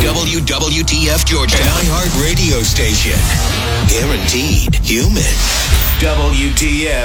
WWTF Georgia, an iHeart radio station. Guaranteed human. WTF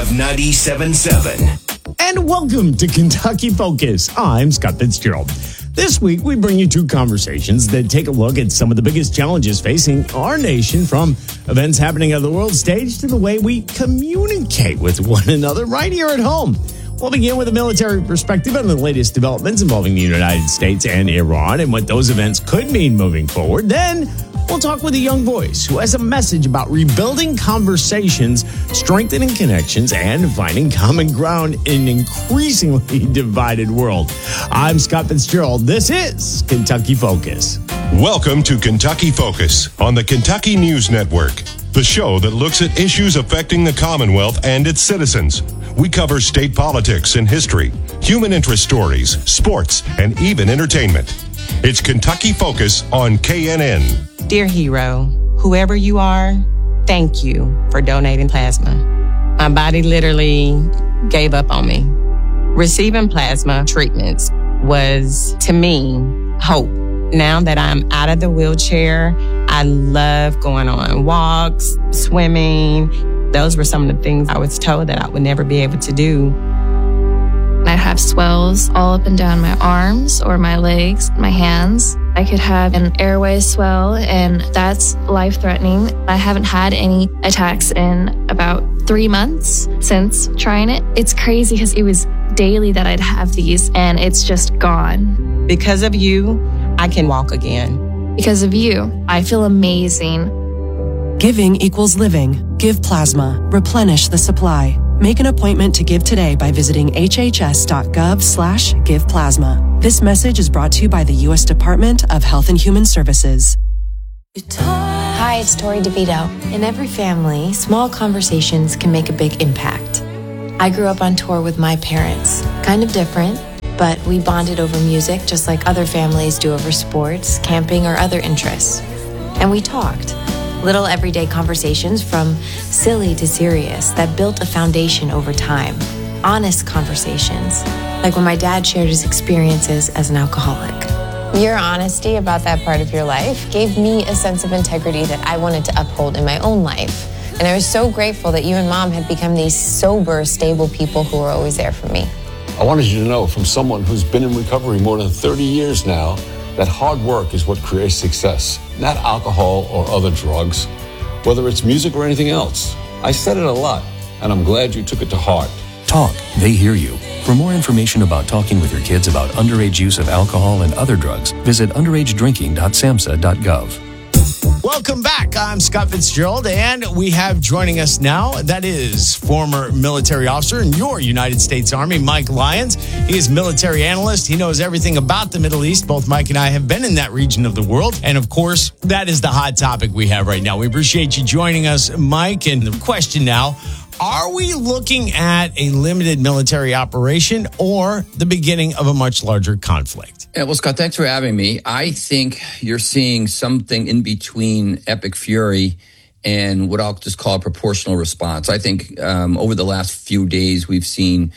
97.7. And welcome to Kentucky Focus. I'm Scott Fitzgerald. This week, we bring you two conversations that take a look at some of the biggest challenges facing our nation, from events happening on the world stage to the way we communicate with one another right here at home. We'll begin with a military perspective on the latest developments involving the United States and Iran and what those events could mean moving forward. Then we'll talk with a young voice who has a message about rebuilding conversations, strengthening connections, and finding common ground in an increasingly divided world. I'm Scott Fitzgerald. This is Kentucky Focus. Welcome to Kentucky Focus on the Kentucky News Network, the show that looks at issues affecting the Commonwealth and its citizens. We cover state politics and history, human interest stories, sports, and even entertainment. It's Kentucky Focus on KNN. Dear hero, whoever you are, thank you for donating plasma. My body literally gave up on me. Receiving plasma treatments was, to me, hope. Now that I'm out of the wheelchair, I love going on walks, swimming. Those were some of the things I was told that I would never be able to do. I'd have swells all up and down my arms or my legs, my hands. I could have an airway swell, and that's life-threatening. I haven't had any attacks in about 3 months since trying it. It's crazy because it was daily that I'd have these, and it's just gone. Because of you, I can walk again. Because of you, I feel amazing. Giving equals living. Give plasma. Replenish the supply. Make an appointment to give today by visiting hhs.gov/giveplasma. This message is brought to you by the U.S. Department of Health and Human Services. Hi, it's Tori DeVito. In every family, small conversations can make a big impact. I grew up on tour with my parents. Kind of different, but we bonded over music just like other families do over sports, camping, or other interests. And we talked. Little everyday conversations from silly to serious that built a foundation over time. Honest conversations, like when my dad shared his experiences as an alcoholic. Your honesty about that part of your life gave me a sense of integrity that I wanted to uphold in my own life. And I was so grateful that you and Mom had become these sober, stable people who were always there for me. I wanted you to know, from someone who's been in recovery more than 30 years now, that hard work is what creates success, not alcohol or other drugs, whether it's music or anything else. I said it a lot, and I'm glad you took it to heart. Talk, they hear you. For more information about talking with your kids about underage use of alcohol and other drugs, visit underagedrinking.samhsa.gov. Welcome back. I'm Scott Fitzgerald, and we have joining us now, that is former military officer in your United States Army, Mike Lyons. He is military analyst. He knows everything about the Middle East. Both Mike and I have been in that region of the world. And of course, that is the hot topic we have right now. We appreciate you joining us, Mike. And the question now, are we looking at a limited military operation or the beginning of a much larger conflict? Yeah, well, Scott, thanks for having me. I think you're seeing something in between epic fury and what I'll just call a proportional response. I think over the last few days, we've seen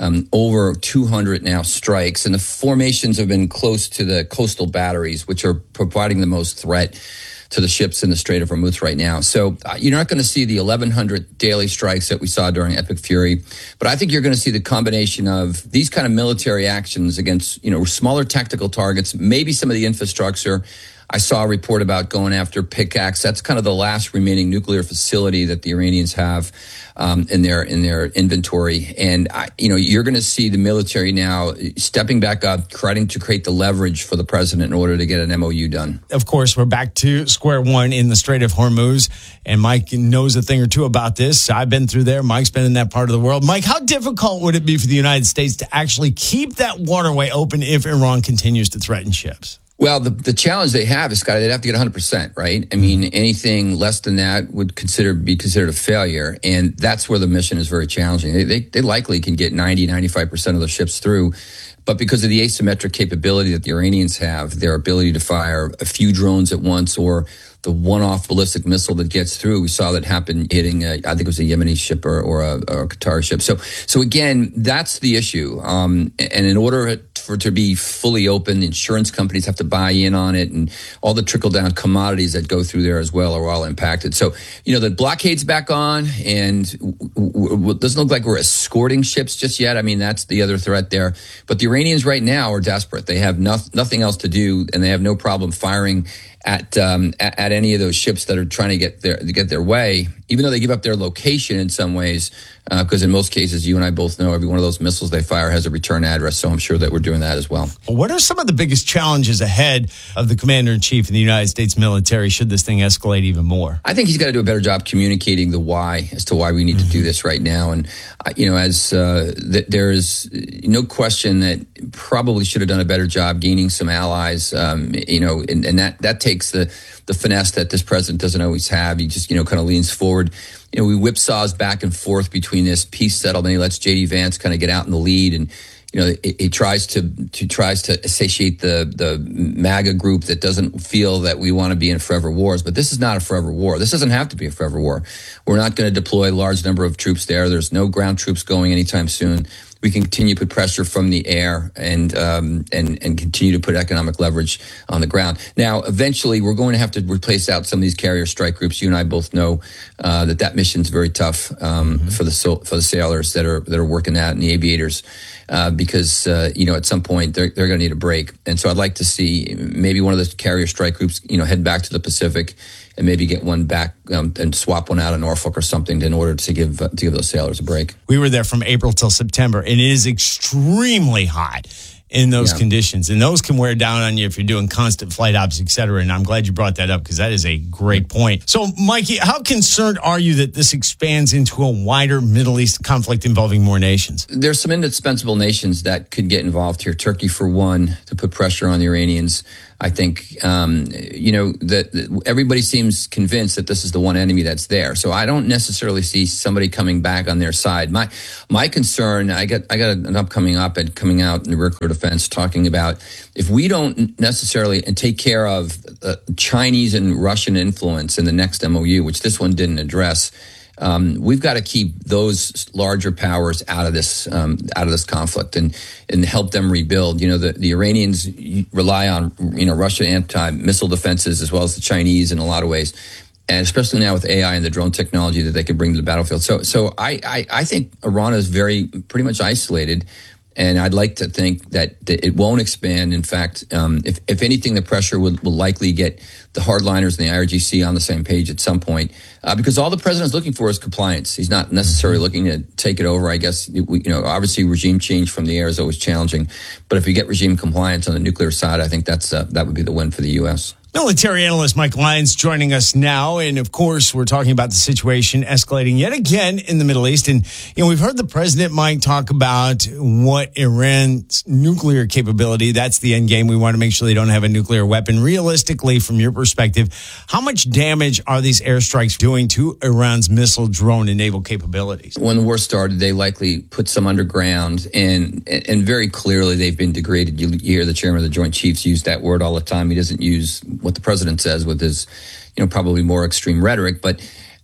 over 200 now strikes, and the formations have been close to the coastal batteries, which are providing the most threat to the ships in the Strait of Hormuz right now. So you're not going to see the 1,100 daily strikes that we saw during Epic Fury, but I think you're going to see the combination of these kind of military actions against, smaller tactical targets, maybe some of the infrastructure. I saw a report about going after Pickaxe. That's kind of the last remaining nuclear facility that the Iranians have in their inventory. And you're going to see the military now stepping back up, trying to create the leverage for the president in order to get an MOU done. Of course, we're back to square one in the Strait of Hormuz, and Mike knows a thing or two about this. I've been through there. Mike's been in that part of the world. Mike, how difficult would it be for the United States to actually keep that waterway open if Iran continues to threaten ships? Well, the challenge they have is, Scott, they'd have to get 100%, right? I mean, anything less than that would be considered a failure. And that's where the mission is very challenging. They likely can get 90-95% of the ships through. But because of the asymmetric capability that the Iranians have, their ability to fire a few drones at once or the one-off ballistic missile that gets through, we saw that happen hitting, I think it was a Yemeni ship or a Qatar ship. So again, that's the issue. And in order for it to be fully open. The insurance companies have to buy in on it, and all the trickle-down commodities that go through there as well are all impacted. So, the blockade's back on, and it doesn't look like we're escorting ships just yet. I mean, that's the other threat there. But the Iranians right now are desperate. They have nothing else to do, and they have no problem firing at any of those ships that are trying to get their way, even though they give up their location in some ways, because in most cases, you and I both know every one of those missiles they fire has a return address, so I'm sure that we're doing that as well. What are some of the biggest challenges ahead of the Commander-in-Chief of the United States military should this thing escalate even more? I think he's got to do a better job communicating the why as to why we need to do this right now. And, there is no question that probably should have done a better job gaining some allies, and that takes the finesse that this president doesn't always have. He just, kind of leans forward. We whipsaws back and forth between this peace settlement. He lets J.D. Vance kind of get out in the lead, and he tries to satiate the MAGA group that doesn't feel that we want to be in forever wars. But this is not a forever war. This doesn't have to be a forever war. We're not going to deploy a large number of troops there. There's no ground troops going anytime soon. We can continue to put pressure from the air and continue to put economic leverage on the ground. Now, eventually, we're going to have to replace out some of these carrier strike groups. You and I both know that mission's very tough for the sailors that are working that and the aviators, because at some point they're going to need a break. And so I'd like to see maybe one of the carrier strike groups head back to the Pacific and maybe get one back and swap one out of Norfolk or something in order to give those sailors a break. We were there from April till September, and it is extremely hot in those conditions. And those can wear down on you if you're doing constant flight ops, et cetera. And I'm glad you brought that up because that is a great point. So, Mikey, how concerned are you that this expands into a wider Middle East conflict involving more nations? There's some indispensable nations that could get involved here. Turkey, for one, to put pressure on the Iranians. I think, that everybody seems convinced that this is the one enemy that's there. So I don't necessarily see somebody coming back on their side. My concern, I got an upcoming op-ed coming out in the Rear Clear Defense talking about if we don't necessarily take care of Chinese and Russian influence in the next MOU, which this one didn't address, we've got to keep those larger powers out of this conflict and help them rebuild. The Iranians rely on Russia anti-missile defenses as well as the Chinese in a lot of ways, and especially now with AI and the drone technology that they could bring to the battlefield. So I think Iran is pretty much isolated. And I'd like to think that it won't expand. In fact, if anything, the pressure will likely get the hardliners and the IRGC on the same page at some point, because all the president's looking for is compliance. He's not necessarily looking to take it over. I guess, obviously regime change from the air is always challenging. But if you get regime compliance on the nuclear side, I think that would be the win for the U.S. Military analyst Mike Lyons joining us now. And of course, we're talking about the situation escalating yet again in the Middle East. And, we've heard the president, Mike, talk about what Iran's nuclear capability, that's the end game. We want to make sure they don't have a nuclear weapon. Realistically, from your perspective, how much damage are these airstrikes doing to Iran's missile, drone, and naval capabilities? When the war started, they likely put some underground, and very clearly they've been degraded. You hear the chairman of the Joint Chiefs use that word all the time. He doesn't use what the president says with his, probably more extreme rhetoric, but,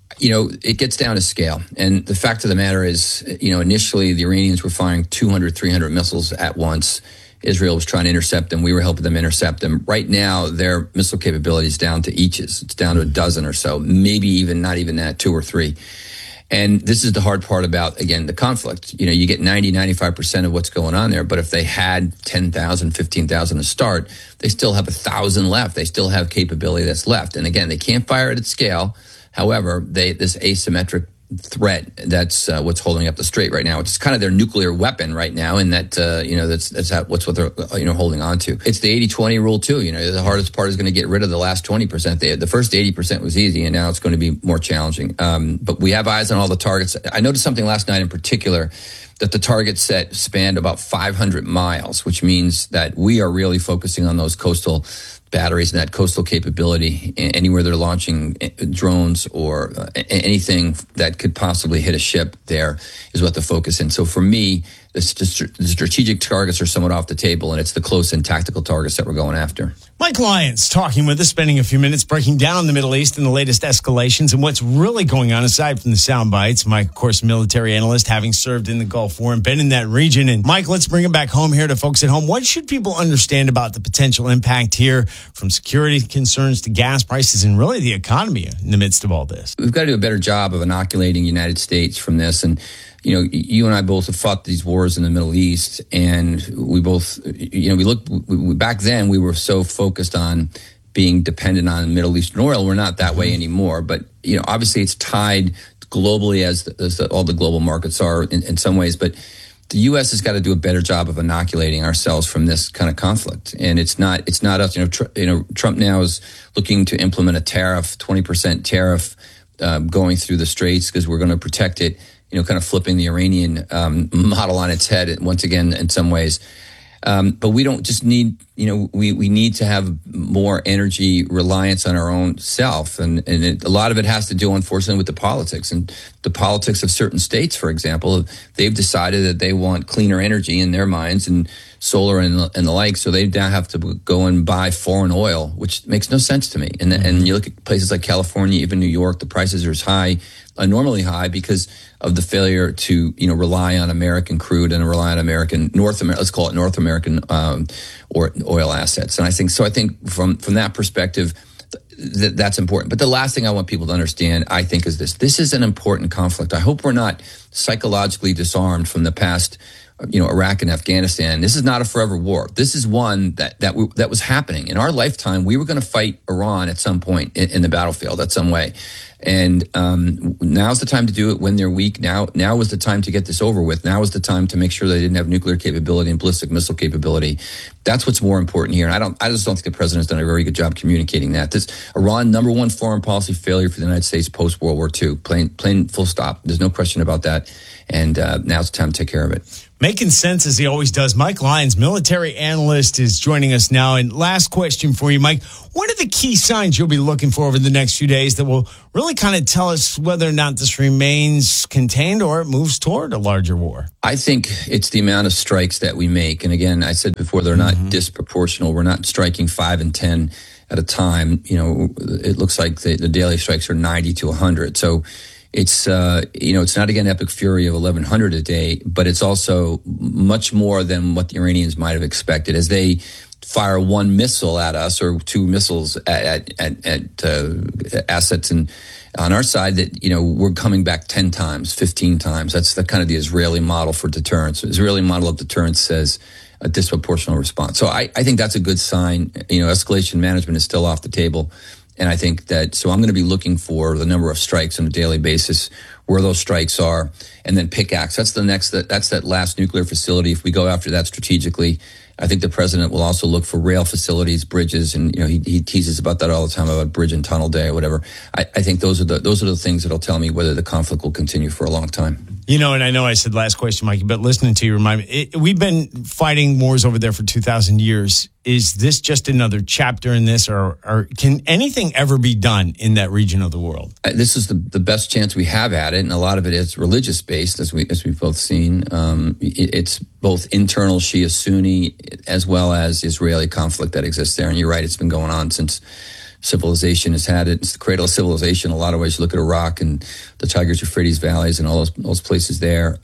it gets down to scale. And the fact of the matter is, initially the Iranians were firing 200, 300 missiles at once. Israel was trying to intercept them. We were helping them intercept them. Right now, their missile capability is down to eaches. It's down to a dozen or so, maybe even not even that, 2 or 3. And this is the hard part about, again, the conflict. You get 95% of what's going on there. But if they had 10,000, 15,000 to start, they still have 1,000 left. They still have capability that's left. And again, they can't fire it at scale. However, this asymmetric threat, that's what's holding up the strait right now. It's kind of their nuclear weapon right now, and that that's what they're holding on to. It's the 80-20 rule too. The hardest part is going to get rid of the last 20%. The first 80% was easy, and now it's going to be more challenging. But we have eyes on all the targets. I noticed something last night in particular, that the target set spanned about 500 miles, which means that we are really focusing on those coastal batteries and that coastal capability. Anywhere they're launching drones or anything that could possibly hit a ship, there is what the focus is. So for me, the strategic targets are somewhat off the table, and it's the close and tactical targets that we're going after. Mike Lyons talking with us, spending a few minutes breaking down the Middle East and the latest escalations and what's really going on aside from the sound bites. Mike, of course, military analyst, having served in the Gulf War and been in that region. And Mike, let's bring it back home here to folks at home. What should people understand about the potential impact here from security concerns to gas prices and really the economy in the midst of all this? We've got to do a better job of inoculating the United States from this. And you know, you and I both have fought these wars in the Middle East, and we both, back then we were so focused on being dependent on Middle Eastern oil. We're not that way anymore, but, you know, obviously it's tied globally as all the global markets are in some ways, but the U.S. has got to do a better job of inoculating ourselves from this kind of conflict. And it's not us, Trump now is looking to implement a tariff, 20% tariff, going through the straits because we're going to protect it. Kind of flipping the Iranian model on its head once again in some ways. But we don't just need, we need to have more energy reliance on our own self. And a lot of it has to do, unfortunately, with the politics. And the politics of certain states, for example, they've decided that they want cleaner energy in their minds and solar and the like. So they now have to go and buy foreign oil, which makes no sense to me. And you look at places like California, even New York, the prices are as high, normally high, because of the failure to, rely on American crude and rely on let's call it North American, or oil assets. And I think from that perspective, that's important. But the last thing I want people to understand, I think, is this is an important conflict. I hope we're not psychologically disarmed from the past, Iraq and Afghanistan. This is not a forever war. This is one that was happening in our lifetime. We were going to fight Iran at some point in the battlefield at some way. And now's the time to do it when they're weak. Now was the time to get this over with. Now was the time to make sure they didn't have nuclear capability and ballistic missile capability. That's what's more important here. And I just don't think the president's done a very good job communicating that. This Iran, number one foreign policy failure for the United States post World War II. Plain full stop. There's no question about that. And now's the time to take care of it. Making sense as he always does. Mike Lyons, military analyst, is joining us now. And last question for you, Mike. What are the key signs you'll be looking for over the next few days that will really kind of tell us whether or not this remains contained or it moves toward a larger war? I think it's the amount of strikes that we make. And again, I said before, they're not disproportional. We're not striking 5 and 10 at a time. It looks like the daily strikes are 90 to 100. So it's, it's not, again, epic fury of 1,100 a day, but it's also much more than what the Iranians might have expected as they fire one missile at us or two missiles at assets on our side that, we're coming back 10 times, 15 times. That's the kind of the Israeli model for deterrence. The Israeli model of deterrence says a disproportional response. So I think that's a good sign. Escalation management is still off the table. And I think so I'm going to be looking for the number of strikes on a daily basis, where those strikes are, and then pickaxe. That's that last nuclear facility. If we go after that strategically, I think the president will also look for rail facilities, bridges, and he teases about that all the time, about bridge and tunnel day or whatever. I think those are the things that'll tell me whether the conflict will continue for a long time. And I know I said last question, Mikey, but listening to you remind me, we've been fighting wars over there for 2,000 years. Is this just another chapter in this, or can anything ever be done in that region of the world? This is the best chance we have at it, and a lot of it is religious based, as we've both seen. It's both internal Shia Sunni as well as Israeli conflict that exists there. And you're right, it's been going on since civilization has had it. It's the cradle of civilization. In a lot of ways, you look at Iraq and the Tigris Euphrates valleys and all those places there.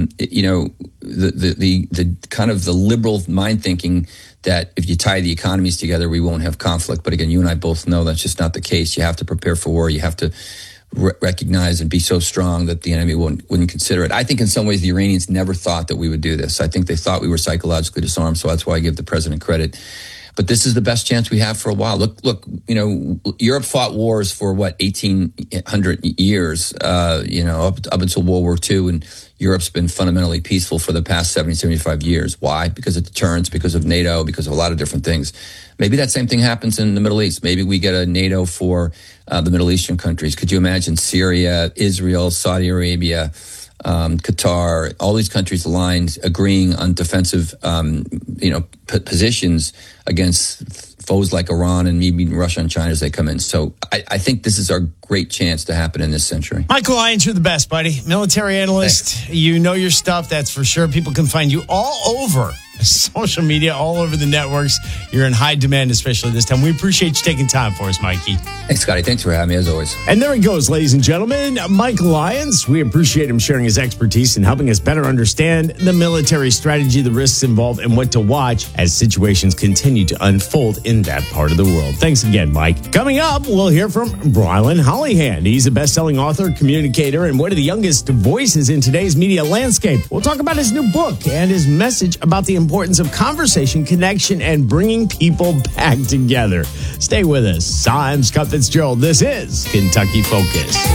The kind of the liberal mind thinking that if you tie the economies together, we won't have conflict. But again, you and I both know that's just not the case. You have to prepare for war. You have to recognize and be so strong that the enemy wouldn't consider it. I think in some ways the Iranians never thought that we would do this. I think they thought we were psychologically disarmed. So that's why I give the president credit. But this is the best chance we have for a while. Look, Europe fought wars for 1,800 years, up until World War II, and Europe's been fundamentally peaceful for the past 70, 75 years. Why? Because of deterrence, because of NATO, because of a lot of different things. Maybe that same thing happens in the Middle East. Maybe we get a NATO for the Middle Eastern countries. Could you imagine Syria, Israel, Saudi Arabia, Qatar, all these countries aligned, agreeing on defensive, positions against foes like Iran and maybe Russia and China as they come in. So I think this is our great chance to happen in this century. Michael Lyons, you're the best, buddy. Military analyst. Thanks. You know your stuff, that's for sure. People can find you all over social media, all over the networks. You're in high demand, especially this time. We appreciate you taking time for us, Mikey. Thanks, Scotty. Thanks for having me, as always. And there he goes, ladies and gentlemen. Mike Lyons. We appreciate him sharing his expertise and helping us better understand the military strategy, the risks involved, and what to watch as situations continue to unfold in that part of the world. Thanks again, Mike. Coming up, we'll hear from Brylan Hollyhand. He's a best-selling author, communicator, and one of the youngest voices in today's media landscape. We'll talk about his new book and his message about the importance of conversation, connection, and bringing people back together. Stay with us. I'm Scott Fitzgerald. This is Kentucky Focus.